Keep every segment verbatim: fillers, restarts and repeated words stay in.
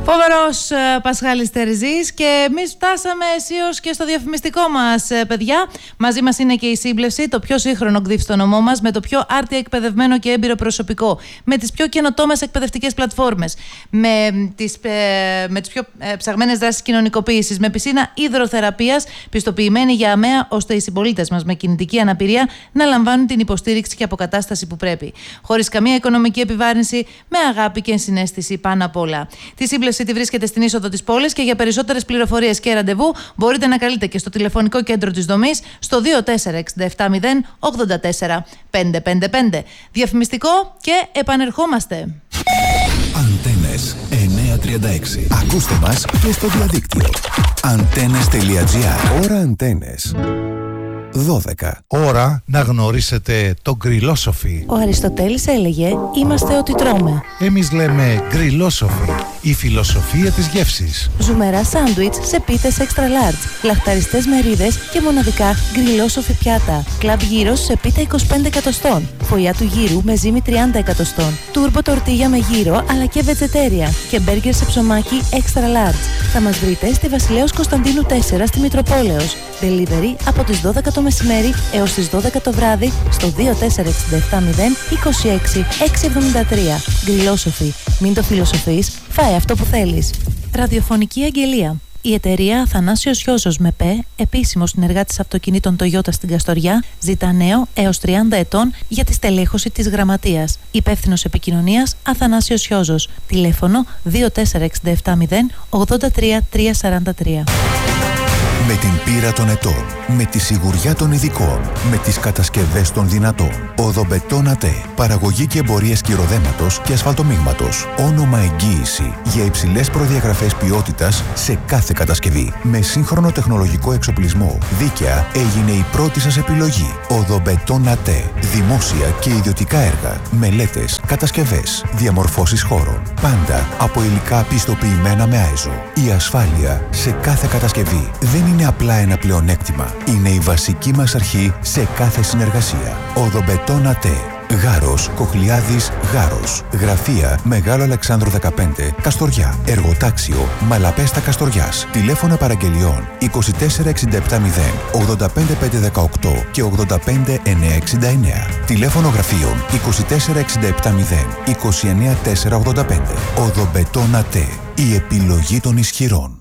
Φοβερός ε, Πασχάλης Τερζής, και εμείς φτάσαμε αισίως και στο διαφημιστικό μας, ε, παιδιά. Μαζί μας είναι και η Σύμπλευση, το πιο σύγχρονο ΚΔΙΦ στο νομό μας, με το πιο άρτια εκπαιδευμένο και έμπειρο προσωπικό, με τις πιο καινοτόμες εκπαιδευτικές πλατφόρμες, με τις, ε, με τις πιο ε, ψαγμένες δράσεις κοινωνικοποίησης, με πισίνα υδροθεραπείας, πιστοποιημένη για ΑΜΕΑ, ώστε οι συμπολίτες μας με κινητική αναπηρία να λαμβάνουν την υποστήριξη και αποκατάσταση που πρέπει. Χωρίς καμία οικονομική επιβάρυνση, με αγάπη και ενσυναίσθηση πάνω απ' όλα. Τη Σύμπλευση τη βρίσκεται στην είσοδο της πόλης, και για περισσότερες πληροφορίες και ραντεβού μπορείτε να καλείτε και στο τηλεφωνικό κέντρο της δομής στο δύο τέσσερα έξι επτά μηδέν ογδόντα τέσσερα πεντακόσια πενήντα πέντε. Διαφημιστικό και επανερχόμαστε. Αντένες εννιακόσια τριάντα έξι. Ακούστε μας και στο διαδίκτυο. Αντένες τελεία τζι άρ. Ώρα Αντένες δώδεκα. Ώρα να γνωρίσετε το γκριλόσοφι. Ο Αριστοτέλης έλεγε «Είμαστε ό,τι τρώμε». Εμείς λέμε γκριλόσοφι, η φιλοσοφία της γεύσης. Ζουμερά σάντουιτς σε πίτες extra large, λαχταριστές μερίδες και μοναδικά γκριλόσοφι πιάτα. Κλαμπ γύρος σε πίτα είκοσι πέντε εκατοστών, φωλιά του γύρου με ζύμη τριάντα εκατοστών, τούρμπο τορτίγια με γύρο αλλά και βετζετέρια και μπέργκερ σε ψωμάκι extra large. Θα μας βρείτε στη Βασιλέως Κωνσταντίνου τέσσερα στη Μητροπόλεως. Delivery από τις δώδεκα το μεσημέρι έως τις δώδεκα το βράδυ στο δύο τέσσερα έξι επτά μηδέν είκοσι έξι εξακόσια εβδομήντα τρία. Γκριλόσοφι. Μην το φιλοσοφείς, φάε αυτό που θέλεις. Ραδιοφωνική αγγελία. Η εταιρεία Αθανάσιος Γιώζος ΜΕΠΕ, επίσημος συνεργάτης αυτοκινήτων Toyota στην Καστοριά, ζητά νέο έως τριάντα ετών για τη στελέχωση της γραμματείας. Υπεύθυνος επικοινωνίας Αθανάσιος Γιώζος. Τηλέφωνο δύο τέσσερα έξι επτά μηδέν ογδόντα τρία τριακόσια σαράντα τρία. Με την πείρα των ετών, με τη σιγουριά των ειδικών, με τις κατασκευές των δυνατών. Οδομπετόν ΑΤΕ. Παραγωγή και εμπορία σκυροδέματος και ασφαλτομίγματος. Όνομα εγγύηση για υψηλές προδιαγραφές ποιότητας σε κάθε κατασκευή. Με σύγχρονο τεχνολογικό εξοπλισμό. Δίκαια έγινε η πρώτη σας επιλογή. Οδομπετόν ΑΤΕ. Δημόσια και ιδιωτικά έργα. Μελέτες, κατασκευές, διαμορφώσεις χώρων. Πάντα από υλικά πιστοποιημένα με άιζο. Η ασφάλεια σε κάθε κατασκευή δεν είναι απλά ένα πλεονέκτημα. Είναι η βασική μας αρχή σε κάθε συνεργασία. Οδομπετόν ΑΤΕ. Γάρος, Κοχλιάδης, Γάρος. Γραφεία Μεγάλο Αλεξάνδρου δεκαπέντε, Καστοριά. Εργοτάξιο Μαλαπέστα Καστοριάς. Τηλέφωνα παραγγελιών είκοσι τέσσερα εξήντα επτά μηδέν ογδόντα πέντε πεντακόσια δεκαοκτώ και ογδόντα πέντε εννιακόσια εξήντα εννέα. Τηλέφωνο γραφείων είκοσι τέσσερα εξήντα επτά μηδέν είκοσι εννέα τετρακόσια ογδόντα πέντε. Οδομπετόν ΑΤΕ. Η επιλογή των ισχυρών.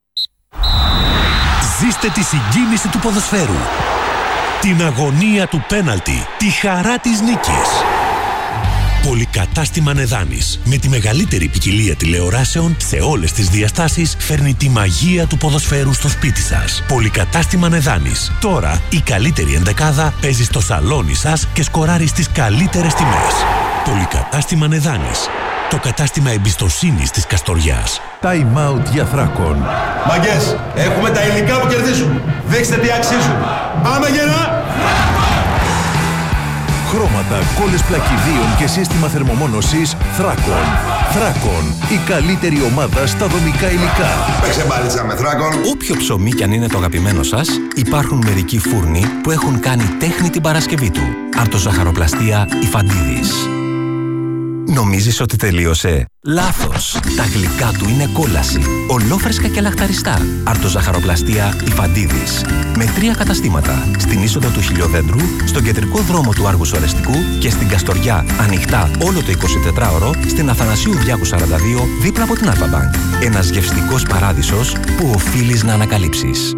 Ζήστε τη συγκίνηση του ποδοσφαίρου, την αγωνία του πέναλτι, τη χαρά της νίκης. Πολυκατάστημα Νεδάνης, με τη μεγαλύτερη ποικιλία τηλεοράσεων σε όλες τις διαστάσεις, φέρνει τη μαγεία του ποδοσφαίρου στο σπίτι σας. Πολυκατάστημα Νεδάνης. Τώρα η καλύτερη ενδεκάδα παίζει στο σαλόνι σας και σκοράρει στις καλύτερες τιμές. Πολυκατάστημα Νεδάνης. Το κατάστημα εμπιστοσύνης της Καστοριάς. Time out για Θράκον. Μαγκές, έχουμε τα υλικά που κερδίζουν. Δείξτε τι αξίζουν. Πάμε γερά! Χρώματα, κόλλες πλακιδίων και σύστημα θερμομόνωσης Θράκον. Θράκον, η καλύτερη ομάδα στα δομικά υλικά. Παίξε μπάλιτσα με Θράκον. Όποιο ψωμί κι αν είναι το αγαπημένο σας, υπάρχουν μερικοί φούρνοι που έχουν κάνει τέχνη την Παρασκευή του. Αρτοζαχαροπλαστεία Ιφαντίδης. Νομίζεις ότι τελείωσε? Λάθος! Τα γλυκά του είναι κόλαση. Ολόφρεσκα και λαχταριστά. Αρτοζαχαροπλαστεία Ιφαντίδης. Με τρία καταστήματα. Στην είσοδο του Χιλιοδέντρου, στον κεντρικό δρόμο του Άργους Ορεστικού και στην Καστοριά, ανοιχτά όλο το εικοσιτετράωρο, στην Αθανασίου Διάκου σαράντα δύο, δίπλα από την Αλφα-Μπανκ. Ένας γευστικός παράδεισος που οφείλεις να ανακαλύψεις.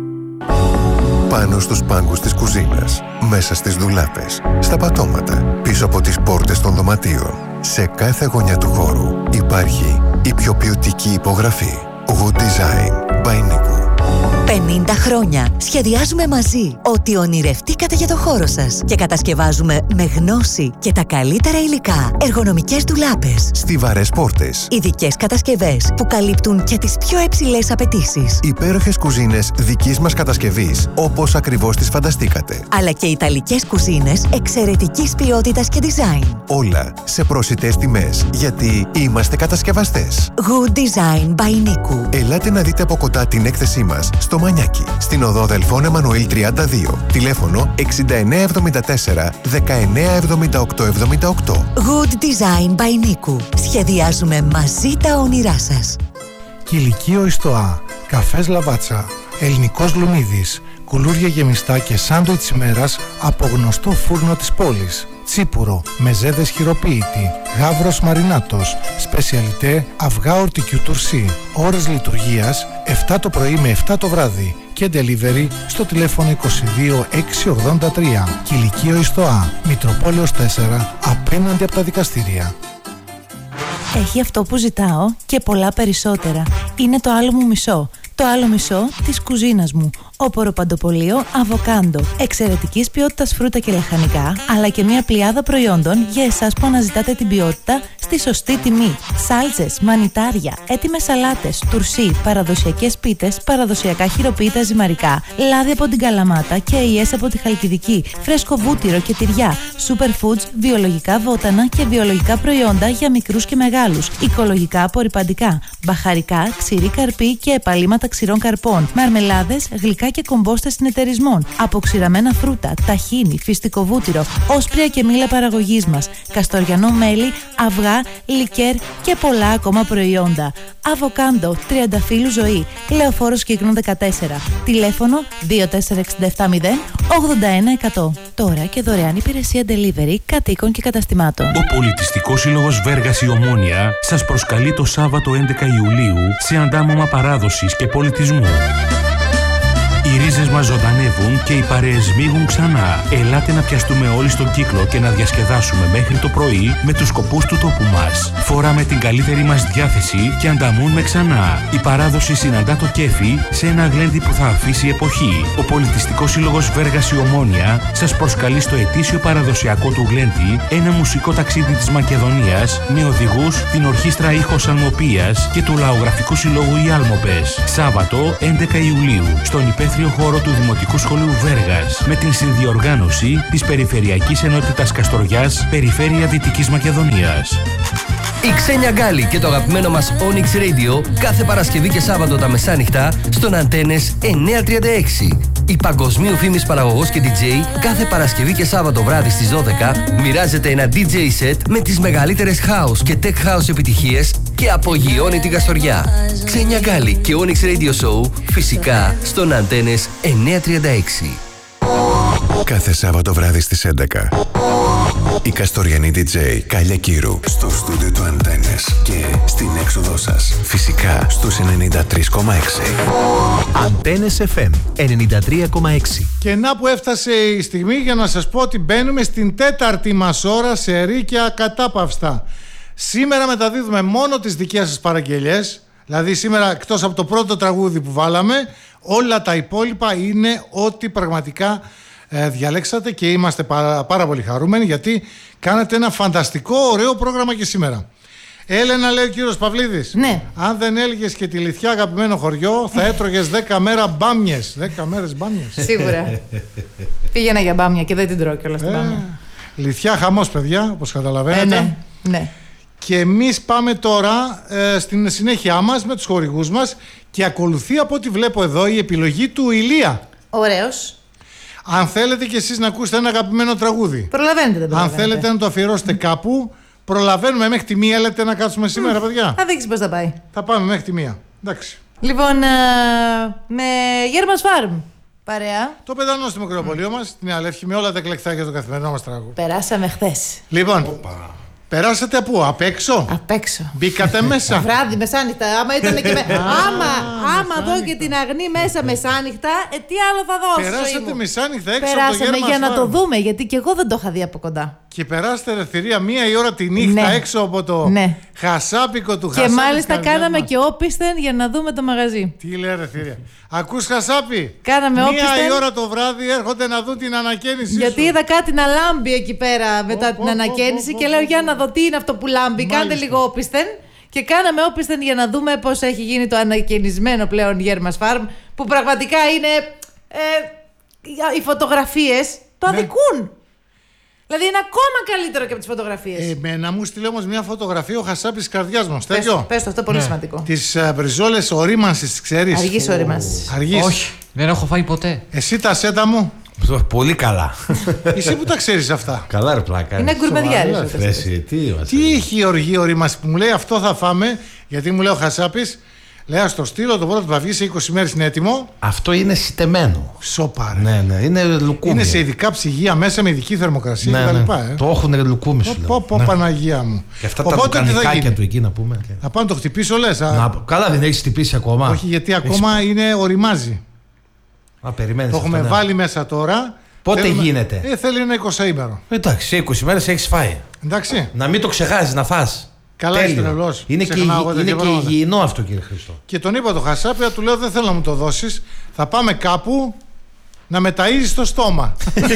Πάνω στους πάγκους της κουζίνας, μέσα στις ντουλάπες, στα πατώματα, πίσω από τις πόρτες των δωματίων. Σε κάθε γωνιά του χώρου υπάρχει η πιο ποιοτική υπογραφή. Wood Design by Nico. πενήντα χρόνια σχεδιάζουμε μαζί ό,τι ονειρευτήκατε για το χώρο σας και κατασκευάζουμε με γνώση και τα καλύτερα υλικά εργονομικές ντουλάπες, Στιβαρές πόρτες, ειδικές κατασκευές που καλύπτουν και τις πιο υψηλές απαιτήσεις, υπέροχες κουζίνες δικής μας κατασκευής όπως ακριβώς τις φανταστήκατε, αλλά και ιταλικές κουζίνες εξαιρετικής ποιότητας και design. Όλα σε προσιτές τιμές, γιατί είμαστε κατασκευαστές. Good Design by Nico. Ελάτε να δείτε από κοντά την έκθεσή μας στο στο Μανιάκι. Στην οδό Δελφών Εμμανουήλ τριάντα δύο. Τηλέφωνο εξήντα εννέα εβδομήντα τέσσερα δεκαεννέα εβδομήντα οκτώ εβδομήντα οκτώ. Good Design by Niku. Σχεδιάζουμε μαζί τα όνειρά σας. Κηλικείο Ιστοά, καφές Λαβάτσα, ελληνικός Λουνίδης, κουλούρια γεμιστά και σάντουιτς ημέρας από γνωστό φούρνο της πόλης. Τσίπουρο, μεζέδες χειροποίητη, γάβρος μαρινάτος, σπεσιαλιτέ αυγά ορτικιού τουρσί. Ώρες λειτουργίας επτά το πρωί με επτά το βράδυ και delivery στο τηλέφωνο είκοσι δύο εξακόσια ογδόντα τρία. Κηλικείο Ιστοά, Μητροπόλεως τέσσερα, απέναντι από τα δικαστήρια. Έχει αυτό που ζητάω και πολλά περισσότερα. Είναι το άλλο μου μισό. Το άλλο μισό της κουζίνας μου. Όπορο παντοπολείο Αβοκάντο. Εξαιρετικής ποιότητας φρούτα και λαχανικά, αλλά και μια πλειάδα προϊόντων για εσάς που αναζητάτε την ποιότητα στη σωστή τιμή. Σάλτσες, μανιτάρια, έτοιμες σαλάτες, τουρσί, παραδοσιακές πίτες, παραδοσιακά χειροποίητα ζυμαρικά, λάδι από την Καλαμάτα και αειές από τη Χαλκιδική, φρέσκο βούτυρο και τυριά, superfoods, βιολογικά βότανα και βιολογικά προϊόντα για μικρούς και μεγάλους, οικολογικά απορρυπαντικά, μπαχαρικά, ξηρή καρπή και επαλήματα ξηρών καρπών, μαρμελάδες, γλυκά και κομπόστες συνεταιρισμών, αποξηραμένα φρούτα, ταχίνι, φυστικό βούτυρο, όσπρια και μήλα παραγωγής μας, καστοριανό μέλι, αυγά, λικέρ και πολλά ακόμα προϊόντα. Αβοκάντο, Τριανταφύλου Ζωή, Λεωφόρος Κύκνου δεκατέσσερα. Τηλέφωνο δύο τέσσερα έξι επτά μηδέν ογδόντα ένα εκατό. Τώρα και δωρεάν υπηρεσία delivery κατοίκων και καταστημάτων. Ο Πολιτιστικός Σύλλογος Βέργας η Ομόνοια σας προσκαλεί το Σάββατο έντεκα Ιουλίου σε αντάμωμα παράδοσης και πολιτισμού. Οι ρίζες μας ζωντανεύουν και οι παρέες μίγουν ξανά. Ελάτε να πιαστούμε όλοι στον κύκλο και να διασκεδάσουμε μέχρι το πρωί με τους σκοπούς του τόπου μας. Φοράμε την καλύτερη μας διάθεση και ανταμούμε ξανά. Η παράδοση συναντά το κέφι σε ένα γλέντι που θα αφήσει εποχή. Ο Πολιτιστικός Σύλλογος Βέργας η Ομόνοια σας προσκαλεί στο ετήσιο παραδοσιακό του γλέντι ένα μουσικό ταξίδι της Μακεδονίας με οδηγούς την Ορχήστρα Ήχος Αλμοπίας και του Λαογραφικού Συλλόγου Οι Άλμοπες. Σάββατο έντεκα Ιουλίου στον υπαίθριο χώρο του Δημοτικού Σχολείου Βέργας με την συνδιοργάνωση της Περιφερειακής Ενότητας Καστοριάς, Περιφέρεια Δυτικής Μακεδονίας. Η Ξένια Γκάλη και το αγαπημένο μας Onyx Radio κάθε Παρασκευή και Σάββατο τα μεσάνυχτα στον Αντένες εννιακόσια τριάντα έξι. Η παγκοσμίου φήμης παραγωγός και ντι τζέι κάθε Παρασκευή και Σάββατο βράδυ στις δώδεκα μοιράζεται ένα ντι τζέι set με τις μεγαλύτερες house και tech house επιτυχίες και απογειώνει την Καστοριά. Ξένια Γκάλη και Onyx Radio Show φυσικά στον Αντένες εννιακόσια τριάντα έξι. Κάθε Σάββατο βράδυ στις έντεκα. Η Καστοριανή ντι τζέι Κάλια Κύρου στο στούντιο του Αντένες και στην έξοδό σας. Φυσικά στους ενενήντα τρία κόμμα έξι. Αντένες εφ εμ ενενήντα τρία κόμμα έξι. Και να που έφτασε η στιγμή για να σας πω ότι μπαίνουμε στην τέταρτη μας ώρα σε ρίκια ακατάπαυστα. Σήμερα μεταδίδουμε μόνο τις δικές σας παραγγελίες. Δηλαδή σήμερα εκτός από το πρώτο τραγούδι που βάλαμε, όλα τα υπόλοιπα είναι ό,τι πραγματικά ε, διαλέξατε και είμαστε πάρα, πάρα πολύ χαρούμενοι γιατί κάνετε ένα φανταστικό ωραίο πρόγραμμα και σήμερα. Έλενα, λέει ο κύριος Παυλίδης. Ναι. Αν δεν έλεγες και τη Λιθιά αγαπημένο χωριό, θα έτρωγες δέκα μέρα μπάμιες. δέκα μέρες μπάμιες. Σίγουρα. Πήγαινα για μπάμια και δεν την τρώω κιόλας την ε, μπάμια. Λιθιά χαμός, παιδιά, όπως καταλαβαίνετε. Ε, ναι, ναι. Και εμείς πάμε τώρα ε, στην συνέχεια μας με τους χορηγούς μας και ακολουθεί από ό,τι βλέπω εδώ η επιλογή του Ηλία. Ωραίος. Αν θέλετε κι εσείς να ακούσετε ένα αγαπημένο τραγούδι. Προλαβαίνετε, δεν προλαβαίνετε. Αν θέλετε να το αφιερώσετε κάπου, προλαβαίνουμε μέχρι τη μία. Λέτε να κάτσουμε σήμερα, mm. παιδιά. Θα δείξει πώς θα πάει. Θα πάμε μέχρι τη μία. Εντάξει. Λοιπόν, α, με Γέρμας Φάρμ. Παρέα. Το πεντανόστιμο κρεοπολείο μας, την Αλεύχη, με όλα τα εκλεκτάκια του καθημερινό μας τραγούδι. Περάσαμε χθες. Λοιπόν. Οπα. Περάσατε από πού, απ' έξω? Απ' έξω. Μπήκατε μέσα. Βράδυ, μεσάνυχτα. Άμα ήταν και με... άμα, άμα δω και την αγνή μέσα μεσάνυχτα, ε, τι άλλο θα δώσω. Περάσατε μεσάνυχτα έξω. Περάσαμε από το για να Φάρμ. το δούμε, γιατί και εγώ δεν το είχα δει από κοντά. Και περάσατε ελευθερία μία η ώρα τη νύχτα, ναι, έξω από το ναι. χασάπικο του Χασάπη. Και μάλιστα κάναμε μας και όπισθεν για να δούμε το μαγαζί. Τι λέει ελευθερία. Ακούς Χασάπη. Κάναμε μία όπισθεν. η ώρα το βράδυ έρχονται να δουν την ανακαίνιση. Γιατί σου είδα κάτι να λάμπει εκεί πέρα μετά oh, την oh, ανακαίνιση oh, oh, oh, και λέω για να δω τι είναι αυτό που λάμπει. Μάλιστα. Κάντε λίγο όπισθεν. Και κάναμε όπισθεν για να δούμε πώς έχει γίνει το ανακαινισμένο πλέον Γέρμας Φάρμ, που πραγματικά είναι. Ε, οι φωτογραφίες το αδικούν. Δηλαδή είναι ακόμα καλύτερο και από τις φωτογραφίες. Εμένα μου στείλε όμως μια φωτογραφία ο Χασάπης της καρδιάς μου. Πες το, πες το, αυτό πολύ ναι. σημαντικό. Τις μπριζόλες ορίμανσης, τις ξέρεις? Αργής ορίμανσης. Αργής. Όχι, δεν έχω φάει ποτέ. Εσύ τα σέτα μου. Πολύ καλά. Εσύ που τα ξέρεις αυτά? Καλά ρε πλάκα. Είναι γκουρμεδιάρης. Τι έχει η οργή ορίμανση που μου λέει αυτό θα φάμε? Γιατί μου λέει ο Χασάπης, λέει ας το στείλω, το πρώτο που θα βγει σε είκοσι μέρες είναι έτοιμο. Αυτό είναι σιτεμένο. Σοπάρε. Ναι, ναι, είναι λουκούμι. Είναι σε ειδικά ψυγεία μέσα με ειδική θερμοκρασία ναι, κτλ. Ναι. Ε. Το έχουν λουκούμι σου. Πω, πω, ναι. Παναγία μου. Και αυτά οπότε, τα βουκανικάκια του εκεί να πούμε. Θα πάω να το χτυπήσω, λες? Να, καλά, δεν έχεις χτυπήσει ακόμα? Όχι, γιατί ακόμα έχεις... είναι οριμάζει. Α, περιμένεις. Το έχουμε ναι. βάλει μέσα τώρα. Πότε Θέλουμε... γίνεται? Ε, θέλει ένα εικοσαήμερο. Εντάξει, σε είκοσι μέρες έχεις φάει. Εντάξει. Να μην το ξεχάσεις να φας. Καλά, είσαι τρελός. Είναι, και, είναι και υγιεινό αυτό, κύριε Χριστό. Και τον είπα το Χασάπια, του λέω δεν θέλω να μου το δώσεις. Θα πάμε κάπου να με ταΐζεις στο στόμα.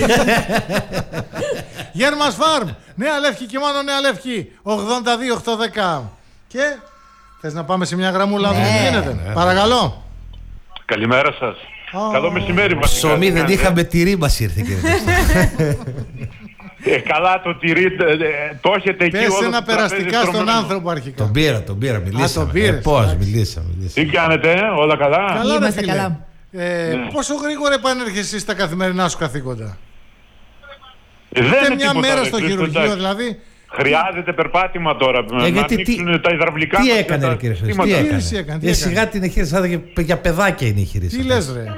Γέρμας Φάρμ, Νέα Λεύκη και μόνο Νέα Λεύκη, ογδόντα δύο οκτακόσια δέκα. Και θες να πάμε σε μια γραμμούλα? Δεν ναι, γίνεται. Ναι, ναι. Παρακαλώ. Καλημέρα σας. Oh. Καλό μεσημέρι μας. Ψωμί δεν είχαμε, τυρί μας ήρθε, κύριε Χριστό. Ε, καλά το τυρί, το έχετε εκεί. Πες ένα περαστικά στον άνθρωπο αρχικά. Τον πήρα, τον πήρα, μιλήσαμε. Α, τον πήρες, ε, πώς, μιλήσαμε, μιλήσαμε. Τι κάνετε, όλα καλά? Καλά, είμαστε καλά. Ε, ναι. Πόσο γρήγορα επανέρχεσαι στα καθημερινά σου καθήκοντα? Ε, δεν είναι μια μέρα ρε, στο χειρουργείο δηλαδή. Χρειάζεται περπάτημα τώρα. Ε, να ανοίξουν τι, τα υδραυλικά. Τι έκανε, τα... κύριε Χρήστο, τι έκανε? έκανε, τι σιγά την εγχείρηση, για παιδάκια είναι η εγχείρηση. Τι λες ρε?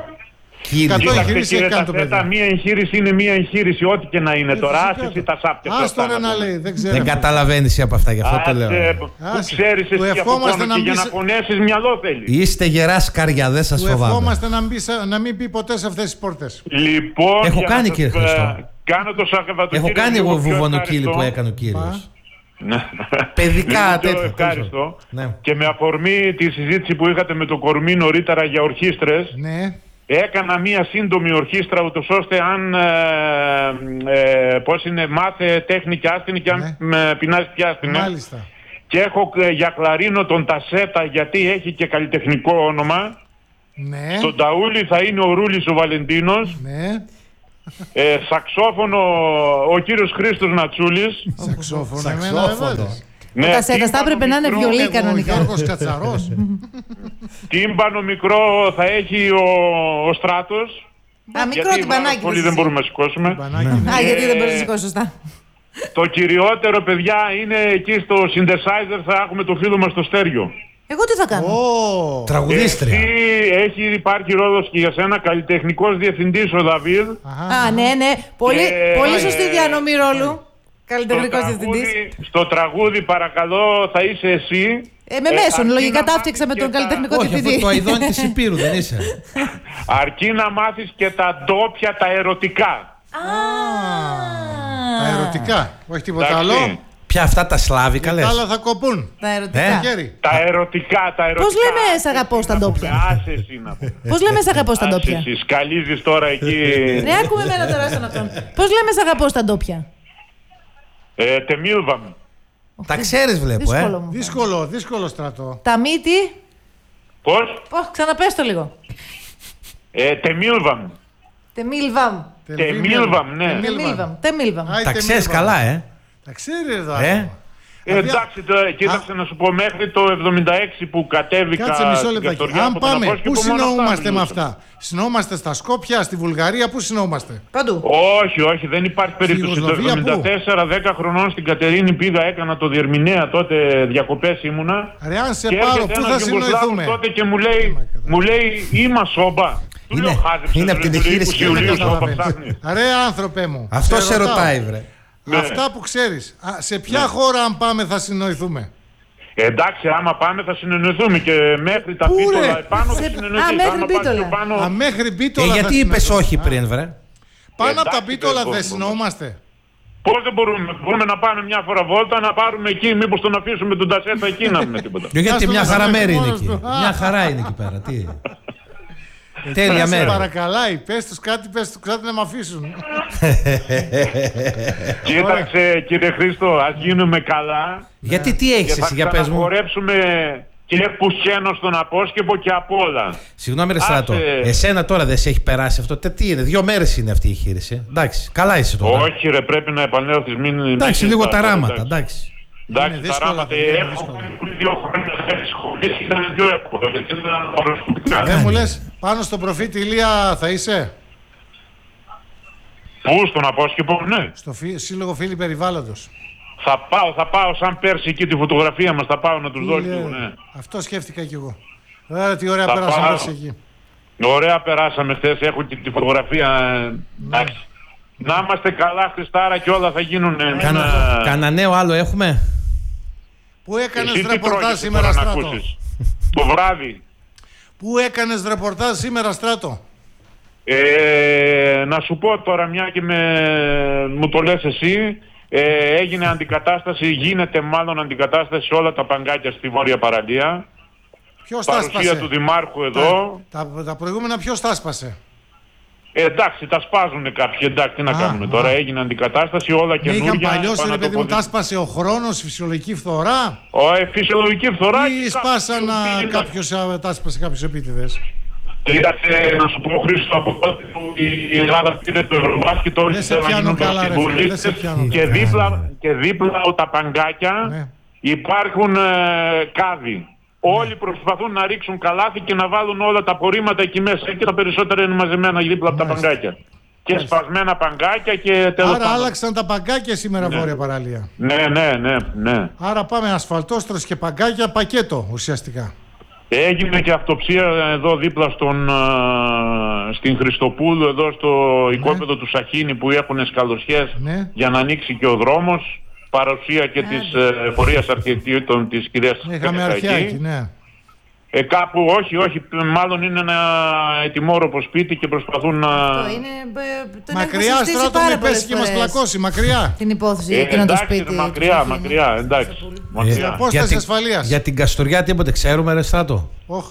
Μία εγχείρηση είναι μία εγχείρηση, ό,τι και να είναι τώρα. Άσε τα σάπια. Ας τώρα να λέει, δεν ξέρω. Δεν καταλαβαίνεις από αυτά, γι' αυτό το λέω. Που ξέρεις εσύ από πόνο και για να πονέσεις μυαλό θέλει. Είστε γερά σκάρια, δεν σας φοβάμαι. Ευχόμαστε να μην πει ποτέ σε αυτές τις πόρτες. Λοιπόν, έχω κάνει, κύριε Χριστό. Κάνω το Σαββατοκύριακο. Έχω κάνει εγώ βουβονοκύλι που έκανε ο κύριος. Παιδικά τέτοια. Ευχαριστώ. Και με αφορμή τη συζήτηση που είχατε με το Κορμί νωρίτερα για ορχήστρες. Ναι. Έκανα μία σύντομη ορχήστρα ούτως ώστε αν ε, ε, πώς είναι, μάθε τέχνη και άστινη και αν ναι. με πεινάζει πιάστηνε. Μάλιστα. Και έχω ε, για κλαρίνο τον Τασέτα γιατί έχει και καλλιτεχνικό όνομα. Ναι. Τον Ταούλη θα είναι ο Ρούλης ο Βαλεντίνος. Ναι. Ε, σαξόφωνο ο κύριος Χρήστος Νατσούλης. Σαξόφωνο. Σαξόφωνο. Ναι, ο Τασέτας θα έπρεπε να είναι βιολί κανονικά. Ο Γιώργος Κατσαρός. Τίμπανο μικρό θα έχει ο, ο Στράτος. Α, μικρό τυμπανάκι. Πολύ δεν μπορούμε να σηκώσουμε. Α, γιατί δεν μπορεί να σηκώσει σωστά. Το κυριότερο, παιδιά, είναι εκεί στο synthesizer θα έχουμε το φίλο μας το Στέριο. Εγώ τι θα κάνω? Oh. Τραγουδίστρια. Εσύ, έχει υπάρχει ρόλος και για σένα καλλιτεχνικός διευθυντής ο Δαβίδ. Α, ναι, ναι. Πολύ, και... πολύ σωστή διανομή ρόλου. Καλλιτεχνικός διευθυντής. Στο τραγούδι, παρακαλώ, θα είσαι εσύ. Ε, με μέσον, ε, λογικά τα φτιάξα με τον τα... καλλιτεχνικό διευθυντή. Όχι, αυτό το αηδόνι της Υπήρου δεν είσαι. Αρκεί να μάθεις και τα ντόπια, τα ερωτικά. Α, τα ερωτικά, όχι τίποτα άλλο. Ποια αυτά τα σλάβικα λες? Τα άλλα θα κοπούν. Τα ερωτικά. Ε? Τα ερωτικά, τα ερωτικά. Πώς λέμε σ' αγαπώ στα ντόπια? Άσε εσύ να πω. Πώς λέμε σ' αγαπώ στα ντόπια? Άσε εσύ, σκαλίζεις τώρα εκεί. Ναι, άκουμε εμένα τώρα στον αυτόν. Πώς λέμε σ' αγαπώ στα ντόπια? Ε, τεμίλβαμ. Τα ξέρεις βλέπω, δύσκολο, ε. Δύσκολο, δύσκολο Στρατό. Τα μύτη. Πώς? Πώς, ξαναπες το λίγο. Ε, τεμίλβαμ. Τεμίλβαμ. Τεμίλβαμ, ναι. Τεμίλβαμ. Τα ξέρεις καλά, ε. Τα ξέρει εδώ. Ε? Ε, εντάξει, το, κοίταξε Α. να σου πω, μέχρι το εβδομήντα έξι που κατέβηκα. Κάτσε μισό λεπτάκι. Αν πάμε, πού συννοούμαστε με αυτά? Συννοούμαστε στα Σκόπια, στη Βουλγαρία, πού συννοούμαστε? Παντού. Όχι, όχι, δεν υπάρχει περίπτωση. Το εβδομήντα τέσσερα, δέκα χρονών στην Κατερίνη πήγα, έκανα το διερμηνέα, τότε διακοπές ήμουνα. Ρε, αν σε πάρω, πού θα συνοηθούμε? Τότε και μου λέει, μου λέει είμαι σόμπα. Είναι, είναι από την εγχείρηση. Ρε, άνθρωπε μου. Αυτό σε ρωτάει, βρε. Ναι. Αυτά που ξέρεις. Α, σε ποια ναι. χώρα αν πάμε θα συνοηθούμε? Ε, εντάξει, άμα πάμε θα συνεννοηθούμε και μέχρι τα Πίτολα επάνω θα συνεννοηθούμε. Α, μέχρι Πίτολα. Πάνω... Α, μέχρι Πίτολα. Ε, γιατί είπες όχι πριν, βρε? Πάνω από τα Πίτολα δεν συννοούμαστε? Πώς δεν μπορούμε? Μπορούμε να πάμε μια φορά βόλτα, να πάρουμε εκεί, μήπως τον αφήσουμε τον Τασέτα εκεί να μην τίποτα. Γιατί μια χαρά μέρη είναι εκεί. Μια χαρά είναι εκεί πέρα. Τι... Τέλεια μέρα. Παρακαλάει, πες τους κάτι, πες τους κάτι να μ' αφήσουν. Κοίταξε κύριε Χρήστο, ας γίνουμε καλά. Γιατί τι έχεις εσύ, για πες μου? Θα ξαναχορέψουμε και πουσένω στον απόσκεπο και απ' όλα. Συγγνώμη ρε Στράτο, Άσε... εσένα τώρα δεν σε έχει περάσει αυτό? Τε, τι είναι, δύο μέρες είναι αυτή η εγχείρηση. Εντάξει, καλά είσαι τώρα. Όχι ρε, πρέπει να επανέλθεις. Μην, εντάξει, μην λίγο τα ράματα, εντάξει. εντάξει. Εντάξει, τα ράματα έχω κάνει δύο χρόνια σχολές, ήταν πιο εύκολο. Δεν μου λες, πάνω στον προφήτη Ηλία θα είσαι? Πού, στον απόσκεπο, ναι. Στο φι... Σύλλογο Φίλοι Περιβάλλοντος. Θα πάω, θα πάω σαν πέρσι εκεί τη φωτογραφία μας, θα πάω να τους δώσω λίγο, ναι. Αυτό σκέφτηκα κι εγώ. Άρα τι ωραία περάσαμε πέρσι εκεί. Ωραία περάσαμε χθες, έχω και τη φωτογραφία, εντάξει. Να είμαστε καλά Χριστάρα και όλα θα γίνουν. Κάνα, ένα... Κάνα νέο άλλο έχουμε? Πού έκανες ρεπορτάζ σήμερα, Στράτο? Το βράδυ. Πού έκανες ρεπορτάζ σήμερα, Στράτο? Ε, να σου πω τώρα, μια και με, μου το λες εσύ, ε, έγινε αντικατάσταση, γίνεται μάλλον αντικατάσταση σε όλα τα παγκάκια στη Βόρεια Παραλία. Ποιος τα παρουσία άσπασε? του Δημάρχου εδώ. Τα, τα, τα προηγούμενα ποιος τα άσπασε? Ε, εντάξει, τα σπάζουν κάποιοι, εντάξει, τι να α, κάνουμε α. τώρα, έγινε αντικατάσταση, όλα καινούργια. Είχαν παλιώσει ρε παιδί μου, τα άσπασε ο χρόνος, φυσιολογική φθορά. Ο, ε, φυσιολογική φθορά. Ή σπάσαν κάποιος, τα άσπασε κάποιους επίτηδες? Κοίταξε, να σου πω Χρήστο, από τότε που η Ελλάδα πήρε το Ευρωμπάσκετ, όλοι ήθελαν να γίνουν μπασκετμπολίστες και δίπλα, και δίπλα από τα παγκάκια ναι. υπάρχουν ε, κάδοι. Όλοι προσπαθούν να ρίξουν καλάθι και να βάλουν όλα τα απορρίμματα εκεί μέσα και τα περισσότερα είναι μαζεμένα δίπλα από τα παγκάκια. Και Μάλιστα. σπασμένα παγκάκια και τέλος. Άρα άλλαξαν τα παγκάκια σήμερα ναι. Βόρεια Παραλία. Ναι, ναι, ναι, ναι. Άρα πάμε ασφαλτόστρος και παγκάκια πακέτο ουσιαστικά. Έγινε και αυτοψία εδώ δίπλα στον, uh, στην Χριστοπούλου, εδώ στο ναι. οικόπεδο του Σαχίνη που έχουν σκαλωσιές ναι. για να ανοίξει και ο δρόμος. Παρουσία και ναι. της ε, φορείας αρχιτεκτήτων της κυρίας Κακάκη. Ναι. Ε, κάπου όχι, όχι, μάλλον είναι ένα ετοιμόρροπο σπίτι και προσπαθούν να... Αυτό είναι, τον μακριά, Στράτο, με πέσει και μας πλακώσει, μακριά. Την υπόθεση ε, εκείνο το σπίτι. Εντάξει, μακριά, μακριά, εντάξει. Σε απόσταση ασφαλείας. Για την Καστοριά τίποτε ξέρουμε ρε Στράτο? Όχι.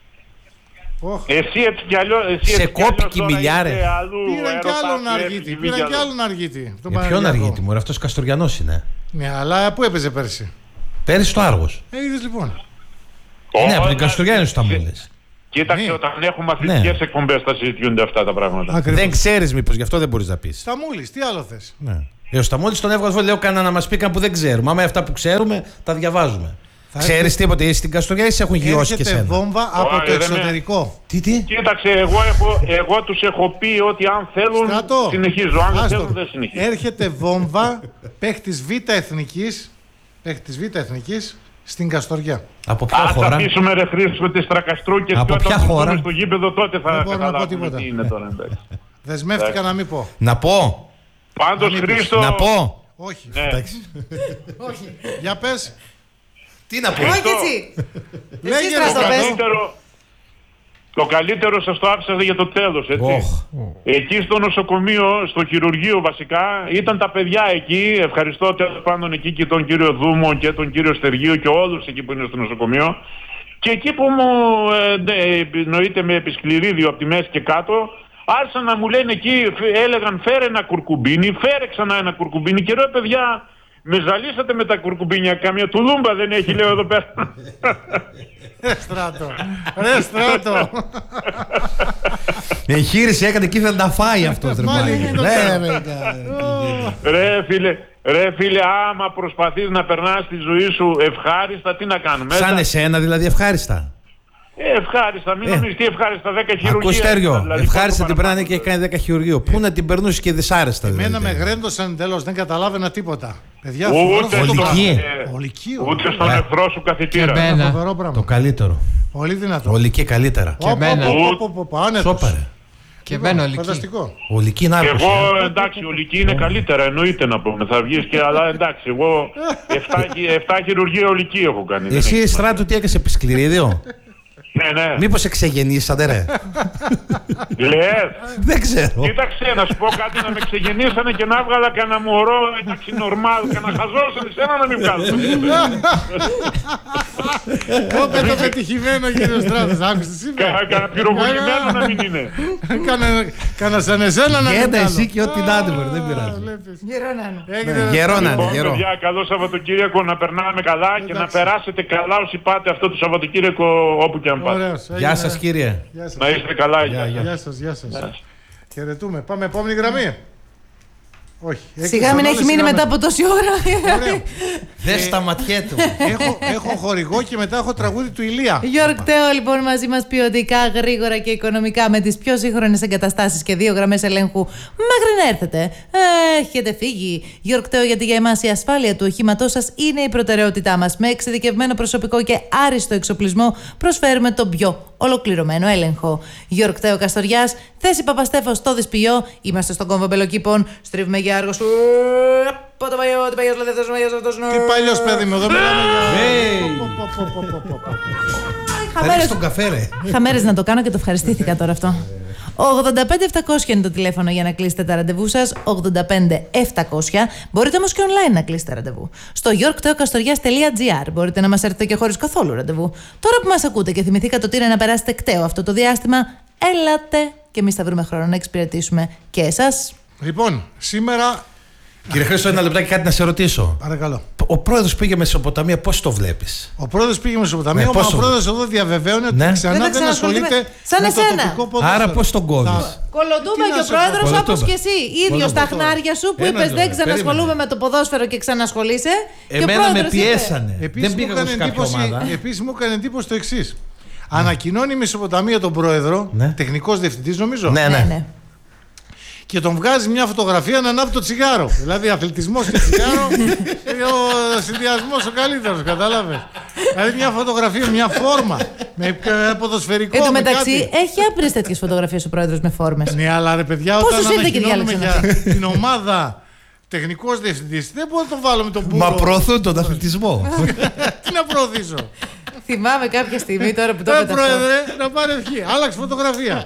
Oh. Εσύ έτσι κι αλλιώς... Σε κόπηκε η μιλιάρε. Πήραν κι άλλον αργίτη. Πήραν κι άλλον αργίτη. Για ποιον αργίτη μου, αυτός Καστοριανός είναι. Ναι, αλλά πού έπαιζε πέρσι? Πέρσι στο Άργος. Ε, είδες λοιπόν. Ναι, από την Καστοριά είναι στο Σταμούλες. Κοίταξε, όταν έχουμε αθλητικές εκπομπές θα συζητιούνται αυτά τα πράγματα. Δεν ξέρεις μήπως, γι' αυτό δεν μπορείς να πεις. Σταμούλης, τι άλλο θες? Ε, ο Σταμούλης τον έβγαζε, λέω κανένα να μας πει καν που δεν ξέρουμε. Άμα αυτά που ξέρουμε τα διαβάζουμε. Ξέρεις έρχεται... τίποτε, στην Καστοριά ή σε έχουν γιώσει και σένα? Έρχεται βόμβα από oh, το εξωτερικό. Τι, τι? Κοίταξε, εγώ, έχω, εγώ τους έχω πει ότι αν θέλουν Στρατό. συνεχίζω, αν δεν θέλουν δεν συνεχίζω. Έρχεται βόμβα παίχτης Β' Εθνικής, παίχτης Β' Εθνικής στην Καστοριά. Από ποια Α, χώρα? Θα αφήσουμε ρε Χρήστο τις τρακαστρούκες από και ποια όταν χώρα? στο γήπεδο τότε θα καταλάβουμε τι είναι τώρα. Δεσμεύτηκα να μην πω. Να πω. Πάντως Χρήστο... Να πω. Όχι. Όχι. Για πες. Τι να πω? Όχι έτσι. Λέγε το καλύτερο, το καλύτερο σας το άφησα για το τέλος, έτσι. Oh. Εκεί στο νοσοκομείο, στο χειρουργείο βασικά, ήταν τα παιδιά εκεί. Ευχαριστώ τέλος πάντων εκεί και τον κύριο Δούμο και τον κύριο Στεργίου και όλους εκεί που είναι στο νοσοκομείο. Και εκεί που μου ε, εννοείται με επισκληρίδιο από τη μέση και κάτω, άρχισαν να μου λένε εκεί, έλεγαν φέρε ένα κουρκουμπίνι, φέρε ξανά ένα κουρκουμπίνι και ρε παιδιά, με ζαλίσατε με τα κουρκουμπίνια, καμία τουλούμπα δεν έχει, λέω εδώ πέρα. Ρε Στράτο, ρε Στράτο. Εγχείρηση έκανε και ήθελε να φάει αυτός. Ρε φίλε, ρε φίλε, άμα προσπαθείς να περνάς τη ζωή σου ευχάριστα, τι να κάνουμε? Σαν εσένα δηλαδή ευχάριστα? Ε, ευχάριστα, μην νομίζεις τι ευχάριστα, δέκα χειρουργία. Ακούς Στέργιο, δηλαδή, ευχάριστα την περνάνε και κάνει δέκα χειρουργείο. Πού να την περνούσε και δυσάρεστα δηλαδή? Εμένα με γρέντωσαν τέλος, δεν καταλάβαινα τίποτα. Παιδιά, ούτε, ολική. Ολική, ούτε στον εχθρό σου καθητήρα. Το καλύτερο. Πολύ δυνατό. Ολική καλύτερα. Και εμένα. Σόπαρε. Και εμένα ολική. Φανταστικό. Ολική είναι και εγώ εντάξει, ολική είναι καλύτερα, εννοείται να πούμε. Θα βγεις και αλλά εντάξει, εγώ εφτά χειρουργία ολική έχω κάνει. Εσύ Στράτο τι έκασε επισκληρίδιο? Ναι, ναι. Μήπως εξεγεννήσατε, ρε? Λες. Δεν ξέρω. Κοίταξε, να σου πω κάτι, να με ξεγεννήσανε και να βγάλα κανένα μωρό, εντάξει, νορμάλ, κανένα χαζόσαν, εσένα να μην βγάλω. Κόπε το πετυχημένο, κύριο Στράτος, άκουσε σήμερα. Κανένα πυροβολημένο να μην είναι. Κάνα σαν εσένα να μην Γέντα βγάλω. εσύ και ό,τι να είναι, δεν πειράζει. Γερό να είναι, γερό. Παιδιά, καλό Σαββατοκύριακο, να περνάμε καλά και να περάσετε καλά όσοι πάτε αυτό το Σαββατοκύριακο όπου και αν πάτε. Γεια σας, κύριε. Να είστε καλά. Γεια σας, γεια σας. Χαιρετούμε. Πάμε επόμενη γραμμή. Όχι. Σιγά μην έχει μείνει μετά από τόση ώρα. Δεν σταματιέται. έχω, έχω χορηγό και μετά έχω τραγούδι του Ηλία. Γιώργ Τέο, λοιπόν, μαζί μας ποιοτικά, γρήγορα και οικονομικά με τις πιο σύγχρονες εγκαταστάσεις και δύο γραμμές ελέγχου μέχρι να έρθετε. Έχετε φύγει. Γιώργ Τέο, γιατί για εμάς η ασφάλεια του οχήματός σας είναι η προτεραιότητά μας. Με εξειδικευμένο προσωπικό και άριστο εξοπλισμό προσφέρουμε τον πιο ολοκληρωμένο έλεγχο. Γιώργ Τέο Καστοριάς, θέση Παπαστέφο στο Δυσποιό. Είμαστε στον κόμβο Μπελοκήπων. Στρίβουμε για Άργο. Πότε παλιό, τι παλιός λέει αυτός, παλιός αυτός. Τι παλιός παιδί μου, εδώ μιλάμε για... Θα ρίξεις τον καφέ, ρε. Είχα μέρες να το κάνω και το ευχαριστήθηκα τώρα αυτό. ογδόντα πέντε επτακόσια είναι το τηλέφωνο για να κλείσετε τα ραντεβού σας. ογδόντα πέντε επτακόσια. Μπορείτε όμως και online να κλείσετε ραντεβού. Στο yorkteo-kastorias τελεία gr μπορείτε να μας έρθετε και χωρίς καθόλου ραντεβού. Τώρα που μας ακούτε και θυμηθήκατε ότι είναι να περάσετε κταίο αυτό το διάστημα, έλατε και εμείς θα βρούμε χρόνο να εξυπηρετήσουμε και εσάς. Λοιπόν, σήμερα. Κύριε Χρήστο, ένα λεπτάκι κάτι να σε ρωτήσω. Παρακαλώ. Ο πρόεδρος πήγε Μεσοποταμία, πώς το βλέπεις? Ο πρόεδρος πήγε Μεσοποταμία, ναι, ο πρόεδρος εδώ διαβεβαίωνε ναι. ότι ξανά δεν, δεν ασχολείται σαν με εσένα. το τοπικό ποδόσφαιρο. Άρα πώς τον κόβεις? Θα... Κολοτούμπα και ο πρόεδρος όπως και εσύ. Ίδιος τα χνάρια σου που είπες δεν ξανασχολούμαι με το ποδόσφαιρο και ξανασχολείσαι. Εμένα με πιέσανε. Επίσης μου έκανε εντύπωση, επίσης μου έκανε εντύπωση το εξής. Ανακοινώνει η Μεσοποταμία τον πρόεδρο, τεχνικός διευθυντής νομίζω. Ναι, ναι. Και τον βγάζει μια φωτογραφία να ανάβει το τσιγάρο. Δηλαδή αθλητισμός και τσιγάρο και ο συνδυασμός ο καλύτερος, κατάλαβες. Δηλαδή μια φωτογραφία, μια φόρμα με ποδοσφαιρικό. Εν τω μεταξύ έχει άπειρες τέτοιες φωτογραφίες ο πρόεδρος με φόρμες. Ναι, αλλά ρε παιδιά, πώς όταν ανακοινώνουμε για την ομάδα τεχνικός διευθυντής, δεν μπορώ να το βάλω με τον μπούρο. Μα προωθούν τον αθλητισμό. Τι να προωθήσω? Θυμάμαι κάποια στιγμή τώρα που το πέταξα. Ε, πρόεδρε, να πάρει ευχή. Άλλαξε φωτογραφία.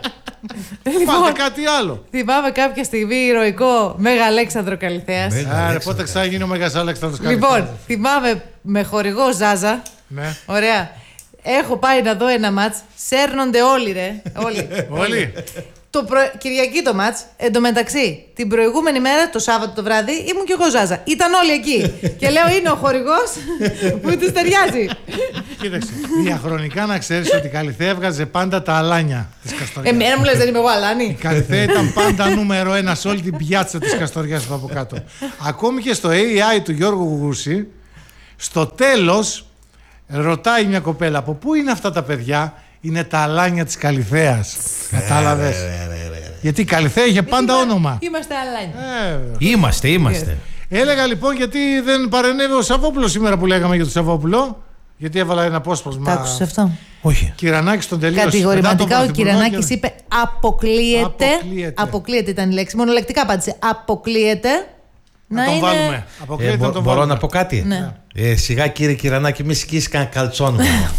Πάτε κάτι άλλο. Θυμάμαι κάποια στιγμή ηρωικό Μέγα Αλέξανδρο Καλιθέας. Άρα πότε ξαναγίνει ο Μέγας Αλέξανδρος Καλιθέας? Λοιπόν, θυμάμαι με χορηγό Ζάζα. Ναι. Ωραία. Έχω πάει να δω ένα μάτς. Σέρνονται όλοι, ρε. Όλοι. Όλοι. Το προ... Κυριακή το μάτς. Εν τω μεταξύ, την προηγούμενη μέρα, το Σάββατο το βράδυ, ήμουν κι εγώ Ζάζα. Ήταν όλοι εκεί. Και λέω, είναι ο χορηγός που τους ταιριάζει. Κοίταξε. Διαχρονικά να ξέρεις ότι η Καλιθέα έβγαζε πάντα τα αλάνια της Καστοριάς. Εμένα μου λες, δεν είμαι εγώ αλάνη. Η Καλιθέα ήταν πάντα νούμερο ένα σε όλη την πιάτσα της Καστοριάς από κάτω. Ακόμη και στο έι άι του Γιώργου Γουγούση, στο τέλος ρωτάει μια κοπέλα, από πού είναι αυτά τα παιδιά? Είναι τα αλάνια της Καλιθέας. Κατάλαβες? Γιατί η Καλιθέα είχε πάντα όνομα. Είμαστε αλάνια. Ε, είμαστε, είμαστε. Έλεγα λοιπόν γιατί δεν παρενέβη ο Σαββόπουλος σήμερα που λέγαμε για τον Σαββόπουλο. Γιατί έβαλα ένα απόσπασμα. Τα άκουσες αυτό? Όχι. Κυρανάκης τον τελείωσε. Κατηγορηματικά ο Κυρανάκης και... είπε αποκλείεται. Αποκλείεται. Αποκλείεται ήταν η λέξη. Μονολεκτικά απάντησε. Αποκλείεται. Να, να τον είναι... βάλουμε. Αποκλείεται ε, να τον μπορώ βάλουμε. να πω κάτι? Ναι. Ε, σιγά κύριε Κυρανάκη, μη σκίσει κανένα καλτσόν.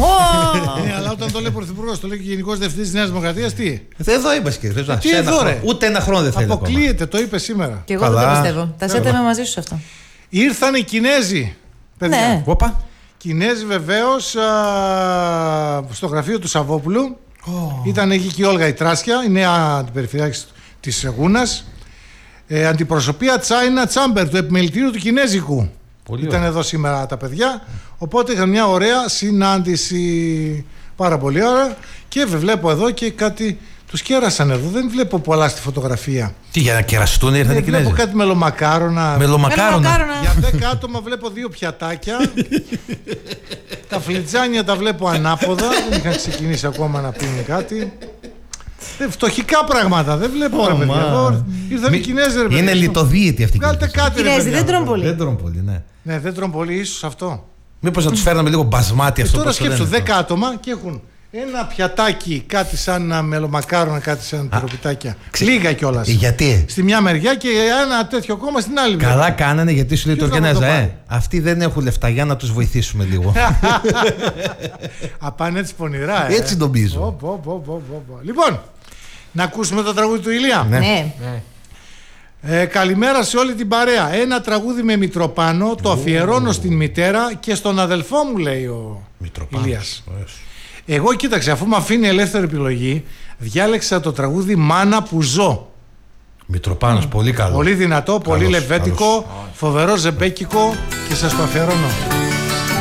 Ναι, αλλά όταν το λέει ο Πρωθυπουργός, το λέει και Γενικός Διευθυντής της Νέας Δημοκρατίας, τι? Εδώ είμαστε κύριε. Τι εδώ ρε? Ούτε ένα χρόνο δεν θέλει. Αποκλείεται, το είπε σήμερα. Και εγώ δεν το πιστεύω. Τα σέταμε μαζί σου αυτό. Ήρθαν οι Κινέζοι. Ναι. Όπα. Κινέζοι βεβαίως α, στο γραφείο του Σαββόπουλου. Oh. Ήταν εκεί και η Όλγα η Τράσια, η νέα αντιπεριφερειάρχης της Γούνας. Ε, αντιπροσωπεία China Chamber, του επιμελητήριου του Κινέζικου. Πολύ Ήταν ωραία. Εδώ σήμερα τα παιδιά. Οπότε είχαν μια ωραία συνάντηση. Πάρα πολύ ωραία. Και βλέπω εδώ και κάτι. Τους κέρασαν εδώ. Δεν βλέπω πολλά στη φωτογραφία. Τι, για να κεραστούν ήρθαν οι Κινέζοι? Βλέπω κάτι μελομακάρονα. Μελομακάρονα. Για δέκα άτομα βλέπω δύο πιατάκια. Τα φλιτζάνια τα βλέπω ανάποδα. Δεν είχαν ξεκινήσει ακόμα να πίνουν κάτι. Φτωχικά πράγματα. Δεν βλέπω ρε παιδιά. Ήρθαν οι Κινέζοι ρε παιδιά. Είναι λιτοδίαιτοι αυτοί. Βγάλτε κάτι ρε παιδιά. Δεν τρώνε πολύ. Δεν τρώνε πολύ, ναι. Ναι, δεν τρώνε πολύ, ίσως αυτό. Μήπως να τους φέρναμε λίγο μπασμάτι αυτό. Τώρα σκέψου δέκα άτομα και έχουν ένα πιατάκι, κάτι σαν ένα μελομακάρονα, κάτι σαν τυροπιτάκια. Λίγα κιόλας. Γιατί? Στη μια μεριά και ένα τέτοιο κόμμα στην άλλη μεριά. Καλά κάνανε, γιατί σου λέει το Οργενέζα, ε. Αυτοί δεν έχουν λεφτά, για να τους βοηθήσουμε λίγο. Απάνε έτσι πονηρά, ε. Έτσι νομίζω. Μπο, μπο, μπο, μπο, μπο. Λοιπόν, να ακούσουμε το τραγούδι του Ηλία. Ναι. ναι. Ε, καλημέρα σε όλη την παρέα. Ένα τραγούδι με Μητροπάνο, το αφιερώνω στην μητέρα και στον αδελφό μου, λέει ο Ηλίας. Εγώ κοίταξε, αφού με αφήνει ελεύθερη επιλογή, διάλεξα το τραγούδι Μάνα που ζω. Μητροπάνος, mm. πολύ καλό. Πολύ δυνατό, πολύ καλώς, λεβέντικο, καλώς. Φοβερό ζεμπέκικο και σας το αφιερώνω.